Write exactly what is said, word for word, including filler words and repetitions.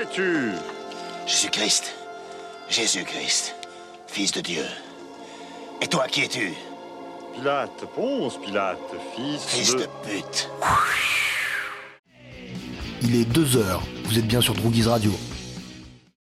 es-tu? Jésus-Christ. Jésus-Christ. Fils de Dieu. Et toi, qui es-tu? Pilate, Ponce Pilate, fils, Fils de... de pute. Il est deux heures, vous êtes bien sur Droogies Radio.